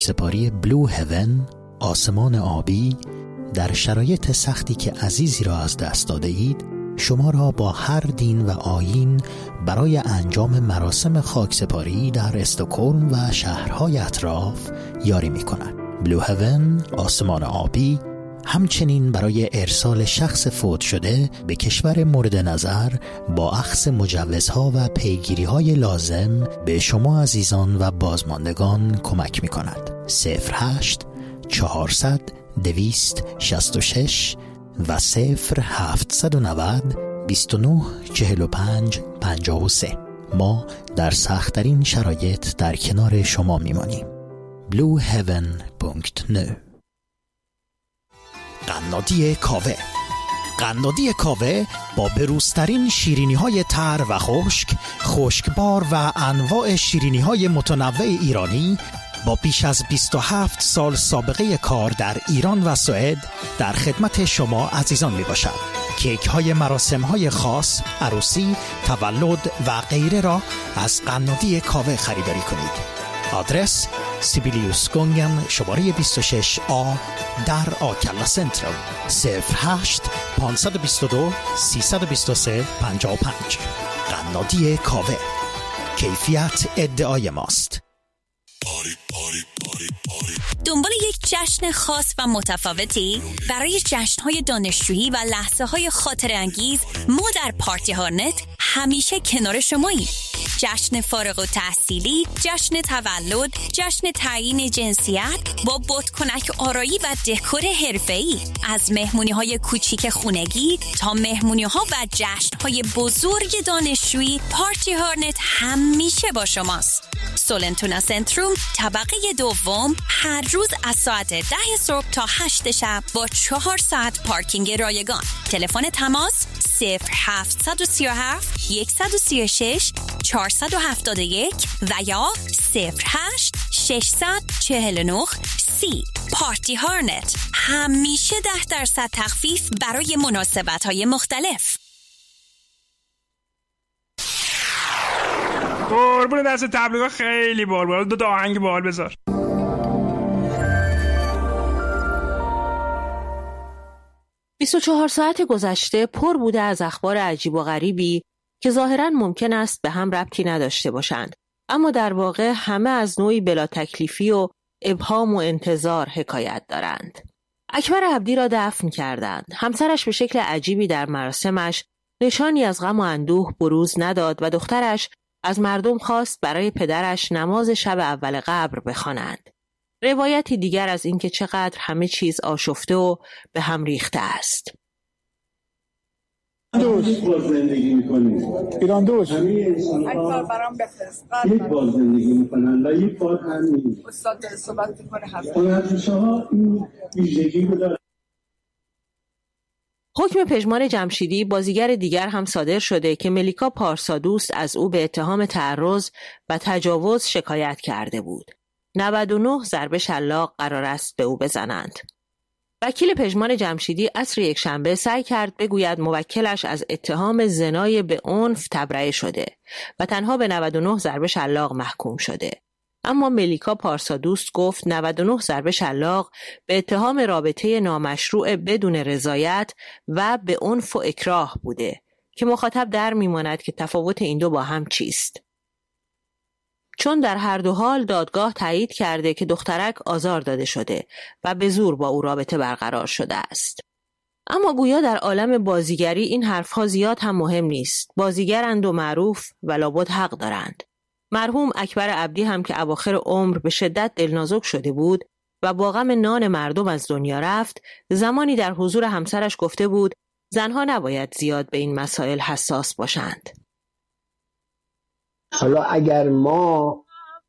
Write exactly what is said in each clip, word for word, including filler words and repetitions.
سپاری بلو هیون، آسمان آبی، در شرایط سختی که عزیزی را از دست داده اید شما را با هر دین و آیین برای انجام مراسم خاکسپاری در استکهلم و شهرهای اطراف یاری می کند. بلو هیون، آسمان آبی، همچنین برای ارسال شخص فوت شده به کشور مورد نظر با اخذ مجوزها و پیگیری‌های لازم به شما عزیزان و بازماندگان کمک می‌کند. صفر هشت چهارصد دویست شصت و شش و صفر هفتصد و نود بیست و نه چهل و پنج پنجاه و سه. ما در سخت‌ترین شرایط در کنار شما می‌مانیم. بلو هیون دات نت. قنادی کاوه. قنادی کاوه با بروزترین شیرینی‌های تر و خشک، خشکبار و انواع شیرینی‌های متنوع ایرانی با بیش از بیست و هفت سال سابقه کار در ایران و سوئد در خدمت شما عزیزان می باشد. کیک های مراسم های خاص، عروسی، تولد و غیره را از قنادی کاوه خریداری کنید. آدرس سیبیلیوس گونگن شماره بیست و شش آ در آکلا سنترال. صفر هشت پانصد و بیست و دو سیصد و بیست و سه پنجاه و پنج. قنادی کاوه، کیفیت ادعای ماست. دنبال یک جشن خاص و متفاوتی؟ برای جشن‌های دانشجویی و لحظه‌های خاطره انگیز ما در پارتی هارنت همیشه کنار شماییم. جشن فارغ التحصیلی، جشن تولد، جشن تعیین جنسیت با بادکنک آرایی و دکور حرفه‌ای، از مهمونی‌های کوچیک خونگی تا مهمونی‌ها و جشن‌های بزرگ دانشجویی، پارتی هارنت همیشه با شماست. سولنتونا سنتروم طبقه دوم، هر روز از ساعت ده صبح تا هشت شب با چهار ساعت پارکینگ رایگان. تلفن تماس صفر هفت سه هفت یک سه شش چهار هفت یک و یا صفر هشت شش چهار نه سی. پارتی هارنت، همیشه ده درصد تخفیف برای مناسبت‌های مختلف. قربون دست تبلیغا خیلی بار بار دو تا آهنگ باحال بذار. بیست و چهار ساعت گذشته پر بوده از اخبار عجیب و غریبی که ظاهراً ممکن است به هم ربطی نداشته باشند، اما در واقع همه از نوعی بلا تکلیفی و ابهام و انتظار حکایت دارند. اکبر عبدی را دفن کردند. همسرش به شکل عجیبی در مراسمش نشانی از غم و اندوه بروز نداد و دخترش از مردم خواست برای پدرش نماز شب اول قبر بخوانند. روایتی دیگر از اینکه چقدر همه چیز آشفته و به هم ریخته است. دوست باز زندگی میکنید ایران دوست اکبر برام بفرست یک باز زندگی میکنن و یک بار همین استاد داره صحبت میکنه هنرپیشه ها این ویژگی رو دارن. حکم پژمان جمشیدی بازیگر دیگر هم صادر شده که ملیکا پارسادوست از او به اتهام تعرض و تجاوز شکایت کرده بود. نود و نه ضربه شلاق قرار است به او بزنند. وکیل پژمان جمشیدی عصر یک شنبه سعی کرد بگوید موکلش از اتهام زنای به عنف تبرئه شده و تنها به نود و نه ضربه شلاق محکوم شده. اما ملیکا پارسادوست گفت نود و نه ضربه شلاق به اتهام رابطه نامشروع بدون رضایت و به عنف و اکراه بوده که مخاطب در میماند که تفاوت این دو با هم چیست. چون در هر دو حال دادگاه تایید کرده که دخترک آزار داده شده و به زور با او رابطه برقرار شده است. اما گویا در عالم بازیگری این حرفها زیاد هم مهم نیست. بازیگرند و معروف و لابد حق دارند. مرحوم اکبر عبدی هم که اواخر عمر به شدت دلنازک شده بود و با غم نان مردم از دنیا رفت، زمانی در حضور همسرش گفته بود زنها نباید زیاد به این مسائل حساس باشند. حالا اگر ما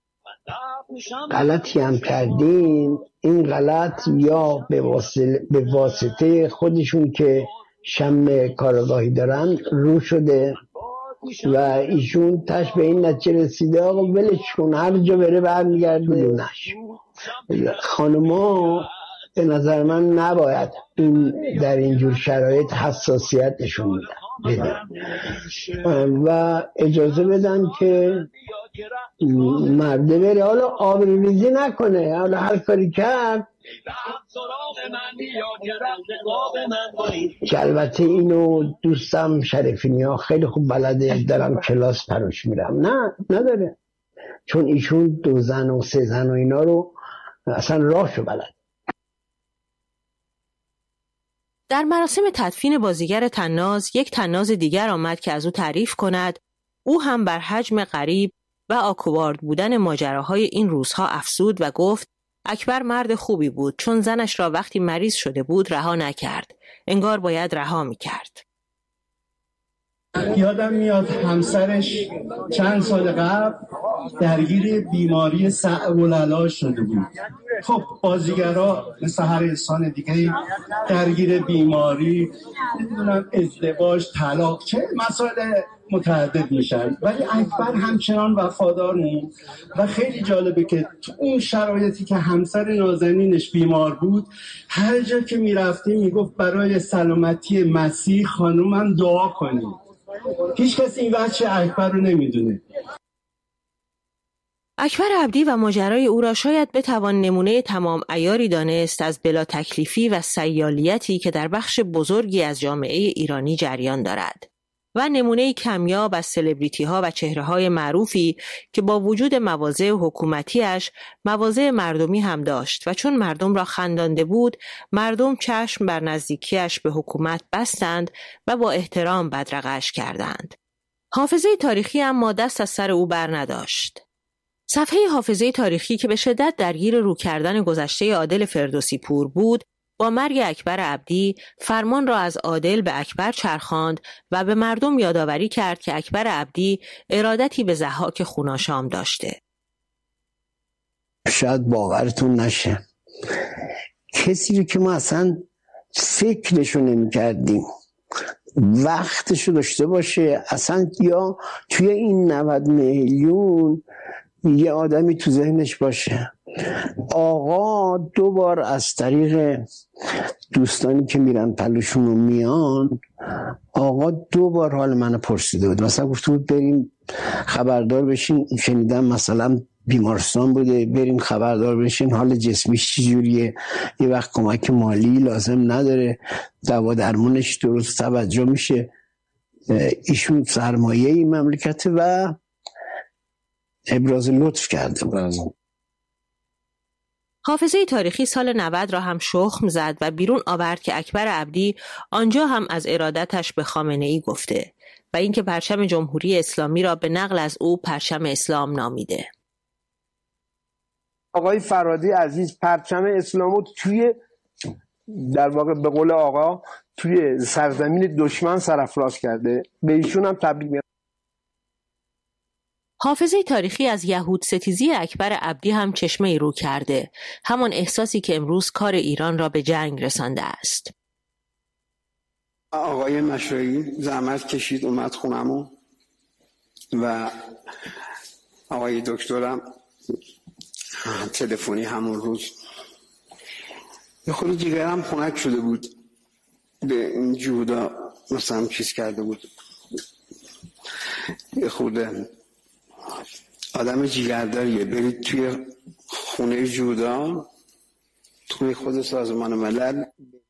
غلطی هم کردیم، این غلط یا به واسطه, به واسطه خودشون که شم کارآگاهی دارن رو شده و ایشون تش به این نتیجه رسیده آقا ولش کن، هر جا بره برمیگرده دونش. خانما به نظر من نباید این در اینجور شرایط حساسیت نشون بدن و اجازه بدن که مرده بره حالا آبروریزی نکنه، حالا هر کاری کرد که البته اینو دوستم شریفینی ها خیلی خوب بلده، دارم کلاس پروش میرم. نه نداره، چون ایشون دو زن و سه زن و اینا رو اصلا راهشو بلد. در مراسم تدفین بازیگر طناز یک طناز دیگر آمد که از او تعریف کند. او هم بر حجم غریب و آکوارد بودن ماجراهای این روزها افزود و گفت اکبر مرد خوبی بود، چون زنش را وقتی مریض شده بود رها نکرد. انگار باید رها میکرد. یادم میاد همسرش چند سال قبل درگیر بیماری صعب العلاج شده بود. خب بازیگرها مثل هر انسان دیگه درگیر بیماری، نمیدونم ازدواج، طلاق، چه مسائل متعدد میشن، ولی اکبر همچنان وفادار موند و خیلی جالبه که تو اون شرایطی که همسر نازنینش بیمار بود، هر جا که میرفتی میگفت برای سلامتی مسیح خانومم دعا کنید. هیچ کسی این بچه اکبر رو نمیدونه. اکبر عبدی و ماجرای او را شاید بتوان نمونه تمام عیاری دانست از بلا تکلیفی و سیالیتی که در بخش بزرگی از جامعه ایرانی جریان دارد و نمونه کمیاب از سلبریتی ها و چهره های معروفی که با وجود مواضع حکومتیش مواضع مردمی هم داشت و چون مردم را خندانده بود، مردم چشم بر نزدیکیش به حکومت بستند و با احترام بدرقه‌اش کردند. حافظه تاریخی اما دست از سر او بر نداشت. صفحه حافظه تاریخی که به شدت درگیر رو کردن گذشته عادل فردوسی پور بود، با مرگ اکبر عبدی فرمان را از عادل به اکبر چرخاند و به مردم یادآوری کرد که اکبر عبدی ارادتی به ضحاک خوناشام داشته. شاید باورتون نشه، کسی رو که ما اصلا فکرشو نمی کردیم وقتشو داشته باشه، اصلا یا توی این نود میلیون یه آدمی تو ذهنش باشه. آقا دو بار از طریق دوستانی که میرن پلوشون و میان، آقا دو بار حال منو پرسیده بود. مثلا گفته بود بریم خبردار بشین، شنیدم مثلا بیمارستان بوده، بریم خبردار بشین حال جسمیش چجوریه، یه وقت کمک مالی لازم نداره، دوا درمونش درست توجه میشه. ایشون سرمایه این مملکت و ابراز لطف کرده بود. حافظه تاریخی سال نود را هم شخم زد و بیرون آورد که اکبر عبدی آنجا هم از ارادتش به خامنه‌ای گفته و اینکه پرچم جمهوری اسلامی را به نقل از او پرچم اسلام نامیده. آقای فرادی عزیز پرچم اسلامو توی در واقع به قول آقا توی سرزمین دشمن سرافراز کرده. به ایشون هم تبریک میگم. حافظه تاریخی از یهود ستیزی اکبر عبدی هم چشمه رو کرده، همان احساسی که امروز کار ایران را به جنگ رسانده است. آقای مشایی زحمت کشید اومد خونمون و آقای دکترم تلفنی همون روز یه خود جیگرم خنک شده بود، به این جودا مثلا چیز کرده بود، یه خود آدم جیگرداریه. برید توی خونه جودا توی خود سازمان ملل.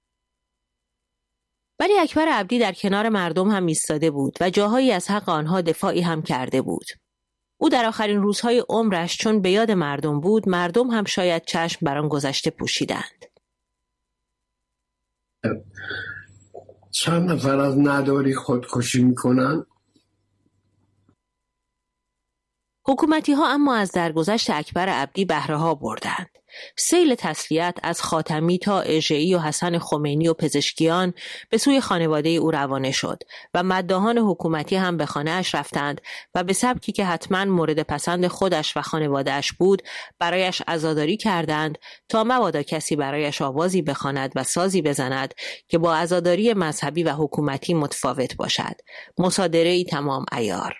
ولی اکبر عبدی در کنار مردم هم ایستاده بود و جاهایی از حق آنها دفاعی هم کرده بود. او در آخرین روزهای عمرش چون به یاد مردم بود، مردم هم شاید چشم بر آن گذشته پوشیدند. چند نفر از نداری خودکشی میکنن؟ حکومتی ها اما از درگذشت اکبر عبدی بهره ها بردند. سیل تسلیت از خاتمی تا ارجعی و حسن خمینی و پزشکیان به سوی خانواده او روانه شد و مداحان حکومتی هم به خانه اش رفتند و به سبکی که حتما مورد پسند خودش و خانواده‌اش بود برایش عزاداری کردند تا مبادا کسی برایش آوازی بخواند و سازی بزند که با عزاداری مذهبی و حکومتی متفاوت باشد. مصادره‌ای تمام عیار.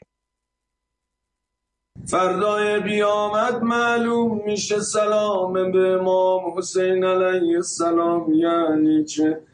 فردای قیامت معلوم میشه سلام به امام حسین علیه السلام یعنی چه.